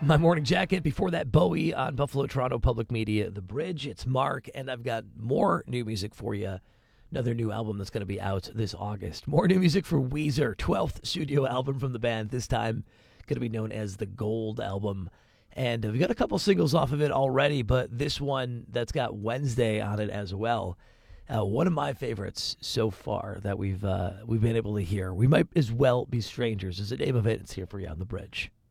My morning jacket. Before that, Bowie on Buffalo Toronto Public Media, The Bridge. It's Mark, and I've got more new music for you. Another new album that's going to be out this August. More new music for Weezer, 12th studio album from the band. This time going to be known as the Gold Album. And we've got a couple singles off of it already, but this one that's got Wednesday on it as well. One of my favorites so far that we've been able to hear. We Might As Well Be Strangers is the name of it. It's here for you on The Bridge.